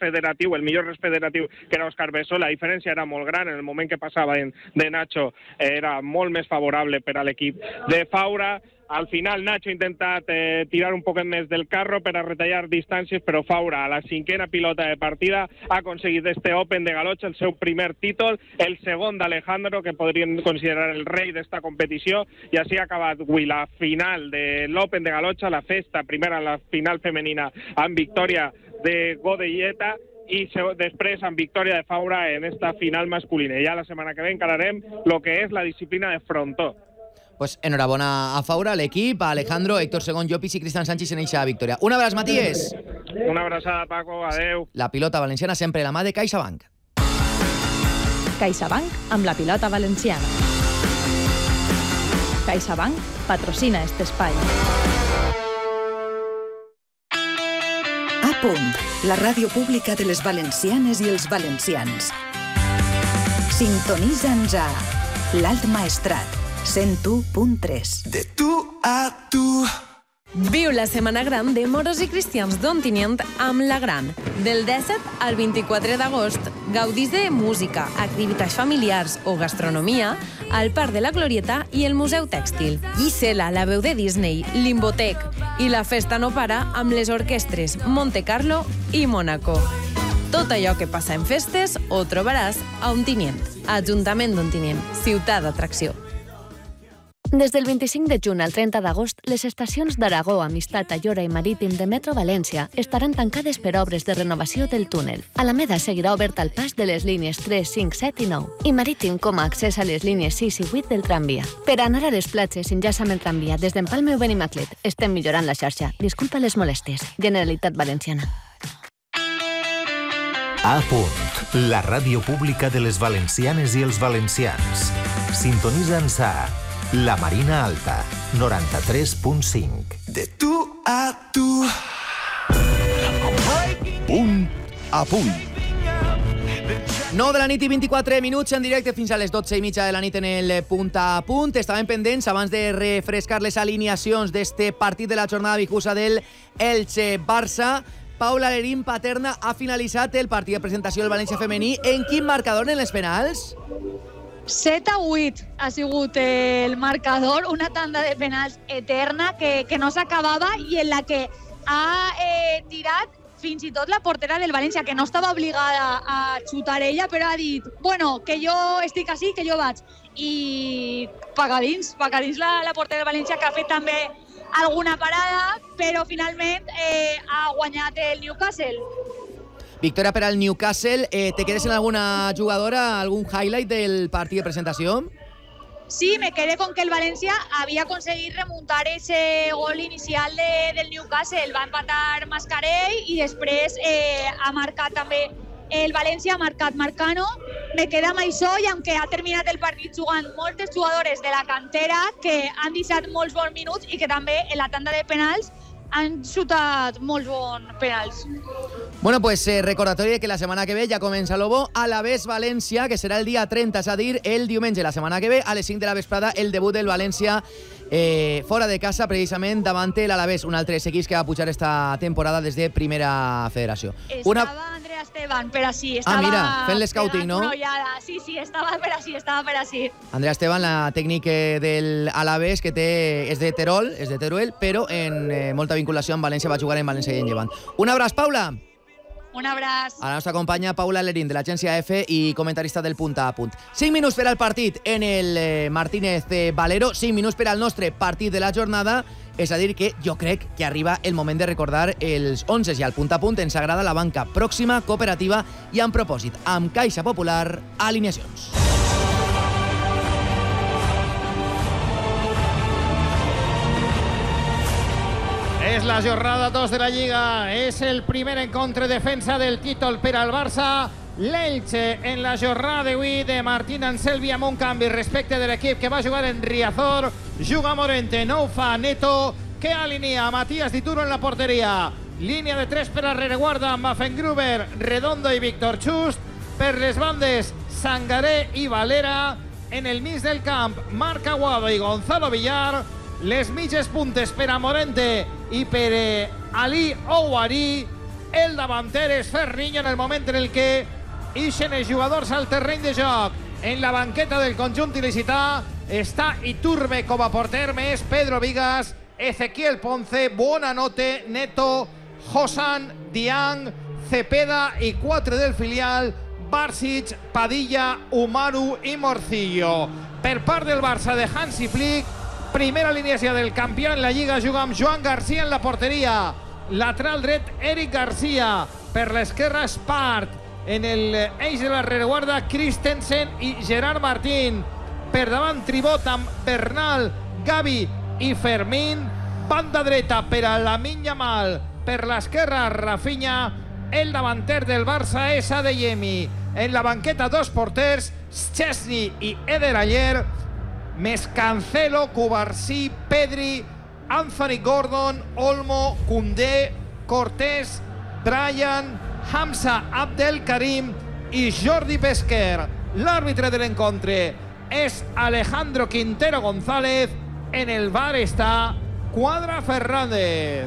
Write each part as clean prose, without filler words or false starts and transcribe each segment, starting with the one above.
federatiu, el millor res federatiu, que era Òscar Bessó. La diferència era molt gran, en el moment que passava de Nacho era molt més favorable per a l'equip de Faura. Al final Nacho ha intentat tirar un poquet més del carro per a retallar distàncies, però Faura, a la 5ª pilota de partida, ha aconseguit este Open de Galotxa, el seu primer títol, el segon d'Alejandro, que podrien considerar el rei d'esta competició, i així ha acabat avui la final de l'Open de Galotxa, la festa, primera la final femenina amb victòria de Godelleta, i després amb victòria de Faura en esta final masculina. Ja la setmana que ve encararem el que és la disciplina de frontó. Pues enhorabona a Faura, a l'equip, a Alejandro, Héctor Segón, Llopis i Cristian Sánchez en eixa victòria. Un abraç, Matías. Una abraçada, Paco, adeu. La pilota valenciana sempre a la mà de CaixaBank. CaixaBank amb la pilota valenciana. CaixaBank patrocina este espai. A punt, la ràdio pública de les valencianes i els valencians. Sintonitza'ns a l'Alt Maestrat, 101.3. De tu a tu. Viu la Setmana Gran de Moros i Cristians d'Ontinyent amb La Gran. Del 17 al 24 d'agost, gaudís de música, activitats familiars o gastronomia al Parc de la Glorieta i el Museu Tèxtil. Gisela, la veu de Disney, Limbotec i la festa no para amb les orquestres Monte Carlo i Mónaco. Tot allò que passa en festes ho trobaràs a Ontinyent. Ajuntament d'Ontinyent, ciutat d'atracció. Des del 25 de juny al 30 d'agost, les estacions d'Aragó, Amistat, Ayora i Marítim de Metro València estaran tancades per obres de renovació del túnel. Alameda seguirà obert al pas de les línies 3, 5, 7 i 9, i Marítim com a accés a les línies 6 i 8 del tramvia. Per anar a les platges, enllaça amb el tramvia des d'Empalme o Benimaclet. Estem millorant la xarxa. Disculpa les molèsties. Generalitat Valenciana. A punt, la ràdio pública de les valencianes i els valencians. Sintonitza'ns a La Marina Alta, 93.5. De tu a tu. Punt a punt. 9 de la nit i 24 minuts en directe fins a les 12:30 de la nit en el Punt a Punt. Estaven pendents abans de refrescar les alineacions d'este partit de la jornada vicusa del Elche-Barça. Paula Lerín Paterna ha finalitzat el partit de presentació del València femení. En quin marcador en els penals? 7-8 ha sigut el marcador, una tanda de penals eterna que no s'acabava i en la que ha tirat fins i tot la portera del València, que no estava obligada a xutar ella, però ha dit, bueno, que jo estic així, que jo vaig. I pagadins la portera del València, que ha fet també alguna parada, però finalment ha guanyat el Newcastle. Victòria per al Newcastle. ¿Te quedes en alguna jugadora, algún highlight del partido de presentación? Sí, me quedé con que el Valencia había conseguido remuntar ese gol inicial del Newcastle. Va empatar Mascarell i després ha marcat també el València, ha marcat Marcano. Me queda amb això i aunque ha terminat el partit jugant moltes jugadores de la cantera que han deixat molts bons minuts i que també en la tanda de penals han xutat molts bons penals. Bueno, pues recordatori de que la setmana que ve ja comença l'Obo Alavés València, que serà el dia 30, és a dir, el diumenge la setmana que ve, a les 5 de la vesprada, el debut del València fora de casa, precisament davant l'Alavés, un altre equip que va pujar esta temporada des de Primera Federació. Estava Andrea Esteban per així. Mira, fent l'escouting, no? Sí, estava per així. Andrea Esteban, la tècnic del Alavés, que és de Terol, és de Teruel, però en molta vinculació amb València, va jugar en València i en Llevant. Un abraç, Paula! Un abraç. A la nostra companya Paula Lerín, de l'agència F i comentarista del Punt a Punt. 5 minuts per al partit en el Martínez Valero, 5 minuts per al nostre partit de la jornada, és a dir que jo crec que arriba el moment de recordar els 11 i al Punt a Punt ens agrada la banca pròxima, cooperativa i amb propòsit, amb Caixa Popular, alineacions. És la jornada 2 de la Lliga, és el primer encontre defensa del títol per al Barça. L'Elche en la jornada d'avui de Martín Anselmi amb un canvi respecte de l'equip que va jugar en Riazor. Juga Morente, no ho fa Neto, que alinea Matías Dituro en la porteria. Línia de 3 per a rereguarda amb Affengruber, Redondo i Víctor Chust. Per les bandes, Sangaré i Valera. En el mig del camp, Marc Aguado i Gonzalo Villar. Les mitges puntes per a Morente i per Ali Ouari. el davanter és Ferniño en el moment en el que ixen els jugadors al terreny de joc. En la banqueta del conjunt il·licità està Iturbe com a porter, més Pedro Vigas, Ezequiel Ponce, Buonanotte, Neto, Josan, Diang, Cepeda i 4 del filial, Barsic, Padilla, Umaru i Morcillo. Per part del Barça de Hansi Flick, primera alineació del campió en la Lliga, juga amb Joan García en la porteria. Lateral dret, Eric García. Per l'esquerra, Espart. En el eix de la rereguarda, Christensen i Gerard Martín. Per davant, Tribot amb Bernal, Gavi i Fermín. Banda dreta per a Lamine Yamal. Per l'esquerra, Rafinha. El davanter del Barça és Adeyemi. En la banqueta, dos porters, Szczesny i Eder Ayer. Més Cancelo, Cubarsí, Pedri, Anthony Gordon, Olmo, Koundé, Cortés, Bryan, Hamza Abdelkarim i Jordi Pesquer. L'àrbitre de l'encontre és Alejandro Quintero González. En el VAR està Cuadra Fernández.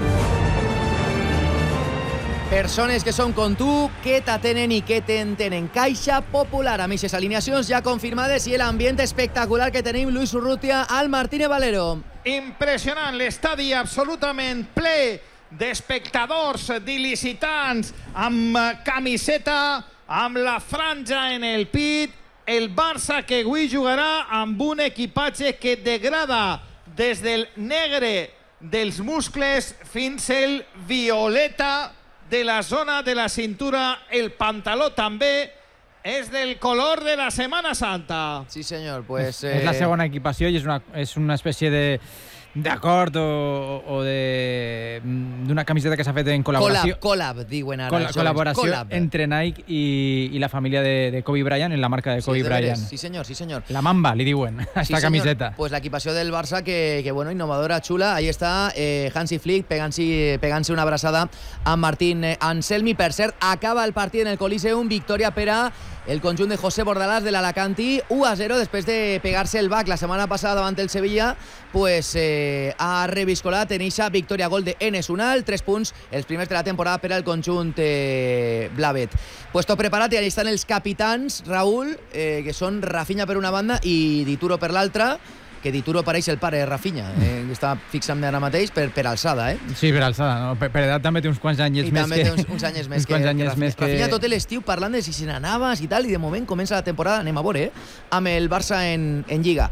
Persones que són com tu, que t'atenen i que t'entenen. Caixa Popular, amb aquestes alineacions ja confirmades i l'ambient espectacular que tenim, Luis Urrutia al Martínez Valero. Impressionant, l'estadi absolutament ple d'espectadors, d'il·licitants, amb camiseta, amb la franja en el pit. El Barça que avui jugarà amb un equipatge que degrada des del negre dels muscles fins el violeta de la zona de la cintura. El pantaló també és del color de la Setmana Santa. Sí, senyor. Pues, és la segona equipació i és una espècie d'acord o d'una camiseta que s'ha fet en col·laboració. Collab, diuen ara. Col·laboració entre Nike i la família de Kobe Bryant, en la marca de Kobe Bryant. Sí, senyor, sí, senyor. La Mamba, li diuen, esta camiseta. Pues l'equipació del Barça, que bueno, innovadora, xula. Ahí està Hansi Flick pegant-se una abraçada amb Martín Anselmi. Per cert, acaba el partit en el Coliseum, victòria per a el conjunt de José Bordalás de l'Alacanti, 1-0 després de pegar-se el bac la setmana passada davant el Sevilla. Pues ha reviscolat en eixa victòria, gol de Enes Unal, 3 punts, els primers de la temporada per al conjunt blavet. Pues tot preparat i allà estan els capitans, Raúl, que són Rafinha per una banda i Dituro per l'altra, que Dituro pareix el pare de Rafinha, està fixant-me ara mateix per alçada, Sí, per alçada, no? Per edat també té uns quants anys més que... I també té uns anys més que Rafinha. Tot l'estiu parlant de si se n'anaves i tal, i de moment comença la temporada, anem a veure, amb el Barça en Lliga.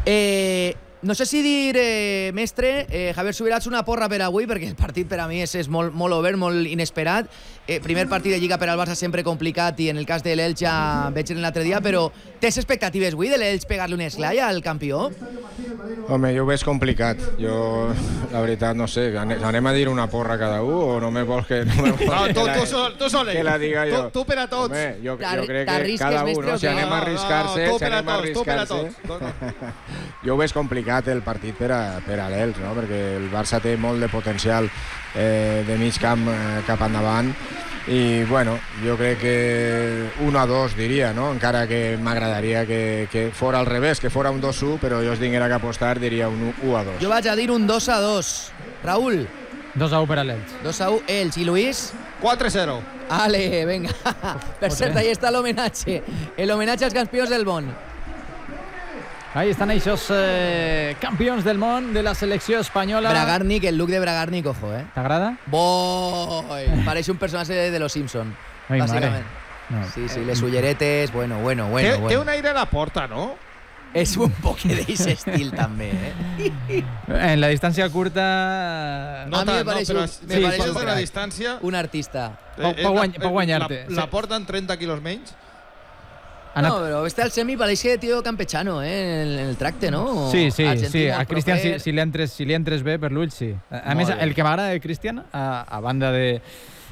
No sé si dir, mestre, Javier Subirats, una porra per avui, perquè el partit per a mi és molt obert, molt inesperat. Primer partit de Lliga per al Barça sempre complicat, i en el cas de l'Elx ja veig en l'altre dia, però tens expectatives avui de l'Elx pegar-li un esclai al campió? Home, jo ho veig complicat. Jo, la veritat, no sé, anem a dir una porra cada un o no me vols que... Tu sol, que la diga jo. Tu per a tots. Home, jo crec que cada un, no? Si anem a arriscar-se... Jo ho veig complicat el partit per a l'Elx, no? Perquè el Barça té molt de potencial de mig camp cap endavant i bueno, jo crec que 1-2 diria, no? Encara que m'agradaria que fora al revés, que fora un 2-1, però jo es tinguera que apostar diria un 1-2. Jo vaig a dir un 2-2. Raúl? 2-1 per a l'Elx. 2-1 Elx. I Luis? 4-0. Ale, venga. Per cert, ahí està l'homenatge. L'homenatge als campions del món. Ahí estan aquests campions del món de la selecció espanyola. Bragarnik, el look de Bragarnik, ojo, T'agrada? Boi! Pareix un personatge de Los Simpson, bàsicament. No. Sí, les ulleretes, bueno. Té un aire a la porta, no? És un poc d'eixe estil, també, En la distància curta... No tant, però si passes de la distància... Un artista. Pot guanyar-te. La porten 30 quilos menys? No, però este al semi pareix que tío campechano, en el tracte, no? Sí. A Cristian, si li entres bé per l'ull, sí. A més, el que m'agrada de Cristian, a banda de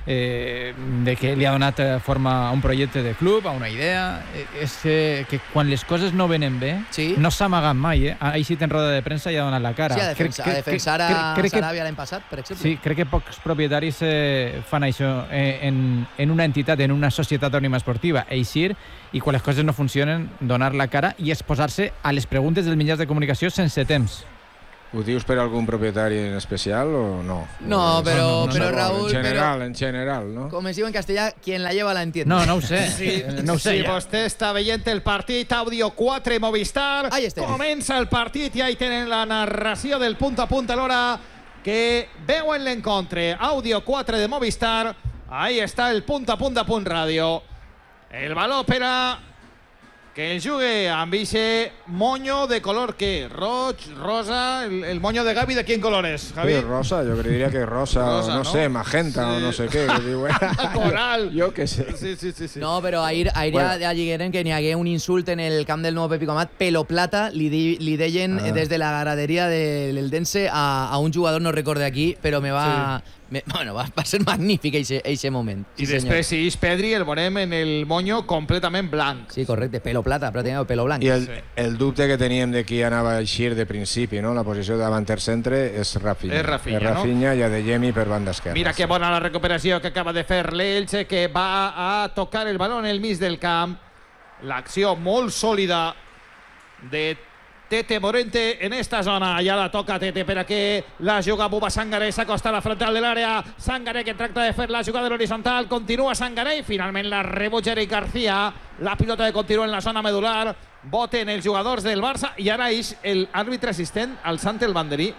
que li ha donat forma a un projecte de club, a una idea, és que quan les coses no venen bé, no s'ha amagat mai, Ahí sí en roda de premsa i ha donat la cara. Sí, a defensar a Sarabia l'any passat, per exemple. Sí, crec que pocs propietaris fan això en una entitat, en una societat anònima esportiva, eixir, i quan les coses no funcionen, donar la cara i exposar-se a les preguntes dels mitjans de comunicació sense temps. Ho dius per algun propietari en especial o no? No, pero Raúl... En general, ¿no? Com es diu en castellà, quien la lleva la entiende. No ho sé. No ho sé. Si vostè està veient el partit, Àudio 4 Movistar. Comença el partit i ahí tenen la narració del punt a punt alhora que veuen l'encontre. Àudio 4 de Movistar. Ahí està el punt a punt de Punt Ràdio. El baló per a que el jugue amb ese moño de color que roig, rosa, el moño de Gavi, ¿de quién color es, Javi? Sí, rosa, yo diría que rosa, no sé, magenta o no sé qué. Coral. Yo qué sé. Sí. No, però ahir ja digueren que n'hi hagué un insult en el camp del nou Pepi Comat. Pelo plata, li deien des de la graderia del Dense a un jugador, no recorde aquí, però va ser magnífic eixe moment. I després, si és Pedri, el veurem en el moño completament blanc. Sí, correcte, pelo plata, però tenia pelo blanc. I el dubte que teníem de qui anava a eixir de principi, no? La posició de davanter centre és Rafinha. És Rafinha, i Adeyemi per banda esquerra. Mira que bona la recuperació que acaba de fer l'Elche, que va a tocar el baló en el mig del camp. L'acció molt sòlida de Tete Morente en esta zona. Ja la toca Tete per a que la juga Buba Sangaré, s'acosta a la frontal de l'àrea. Sangaré que tracta de fer la jugada de l'horitzontal, continua Sangaré i finalment la rebutja Eric García. La pilota que continua en la zona medular. Voten els jugadors del Barça i ara és l'àrbitre assistent alçant el banderí.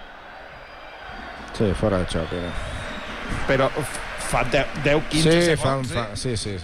Sí, fora de xoc. Però fa 10-15 segons. Sí.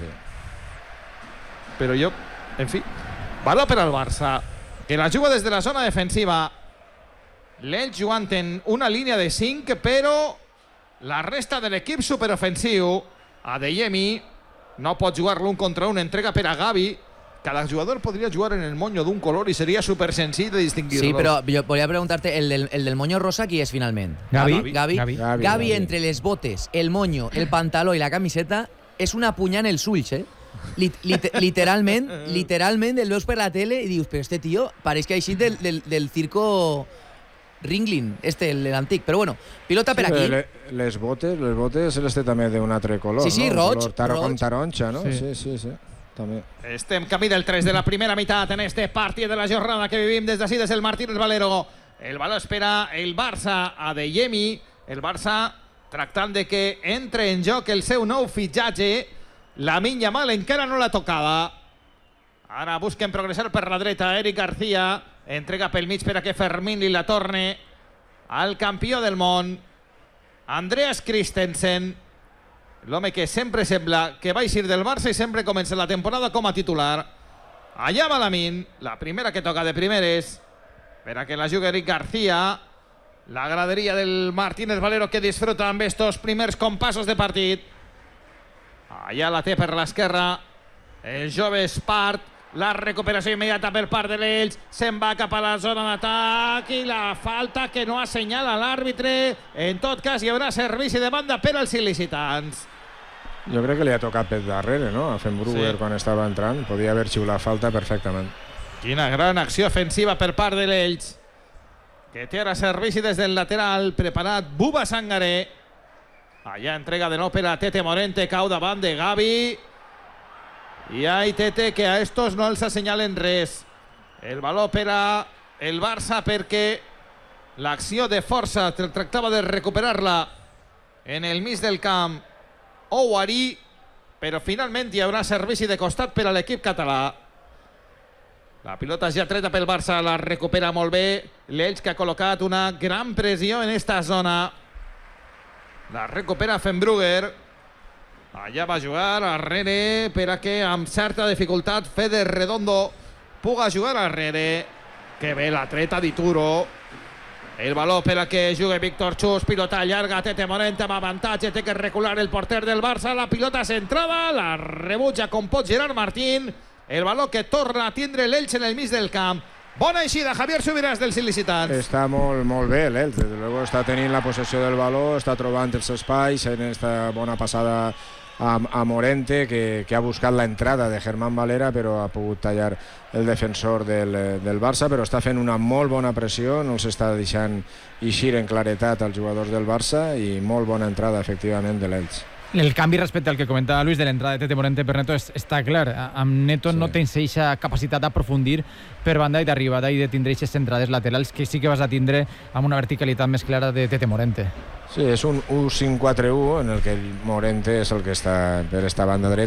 Però jo, en fi, baló per al Barça, que la juga des de la zona defensiva. L'Elx jugant en una línia de 5, però la resta de l'equip superofensiu. Adeyemi no pot jugar l'un contra un, entrega per a Gavi. Cada jugador podria jugar en el moño d'un color i seria super senzill de distinguir-lo. Sí, però jo volia preguntar-te, el del moño rosa, qui és finalment? Gavi, entre les botes, el moño, el pantaló i la camiseta, és una punya en els ulls, literalment el veus per la tele i dius, però este tio pareix que ha eixit del circo Ringling, l'antic, però bueno, pilota per aquí. Les botes les té també d'un altre color, sí, roig. Com taronja, no? Sí. També. Estem camí del 3 de la primera meitat en este partit de la jornada que vivim des d'ací, des del Martínez Valero. El baló espera el Barça a Adeyemi. El Barça tractant de que entre en joc el seu nou fitxatge. Lamine Yamal encara no l'ha tocada. Ara busquen progressar per la dreta. Eric García entrega pel mig per a que Fermín li la torne al campió del món, Andreas Christensen, l'home que sempre sembla que va eixir del Barça i sempre comença la temporada com a titular. Allà va Lamine, la primera que toca de primeres per a que la jugui Eric García. La graderia del Martínez Valero que disfruta amb estos primers compassos de partit. Allà la té per l'esquerra el jove Espart. La recuperació immediata per part de l'Elx. Se'n va cap a la zona d'atac i la falta que no assenyala l'àrbitre. En tot cas hi haurà servici de banda per als il·licitants. Jo crec que li ha tocat per darrere, no? A Fenbrugger quan estava entrant. Podia haver xiulat falta perfectament. Quina gran acció ofensiva per part de l'Elx, que té ara servici des del lateral. Preparat Buba Sangaré. Allà entrega de nou per a Tete Morente, cau davant de Gavi. I ahí Tete, que a estos no els assenyalen res. El baló per a el Barça perquè l'acció de força tractava de recuperar-la en el mig del camp Ouari, però finalment hi haurà servici de costat per a l'equip català. La pilota ja treta pel Barça, la recupera molt bé l'Elx, que ha col·locat una gran pressió en esta zona. La recupera Fenbrugger. Allà va jugar arrere per a que amb certa dificultat Fede Redondo puga jugar arrere. Que bé la treta d'Ituro. El baló per a que jugui Víctor Chus. Pilota llarga, Tete Morente amb avantatge. Té que recular el porter del Barça. La pilota centrada, la rebutja com pot Gerard Martín. El baló que torna a tindre l'Elx en el mig del camp. Bona eixida, Javier Subiràs, dels il·licitants. Està molt bé l'Elx. Des de luego està tenint la possessió del baló, està trobant els espais en esta bona passada a Morente, que ha buscat la entrada de Germán Valera, però ha pogut tallar el defensor del Barça, però està fent una molt bona pressió, no els està deixant eixir en claretat als jugadors del Barça i molt bona entrada efectivament de l'Elx. El canvi respecte al que comentava Luis de l'entrada de Tete Morente per Neto està clar. Amb Neto no tens aquesta capacitat d'aprofundir per banda i d'arribada i de tindre aquestes centrades laterals que sí que vas a tindre amb una verticalitat més clara de Tete Morente. Sí, és un 1-5-4-1 en el que Morente és el que està per esta banda dreta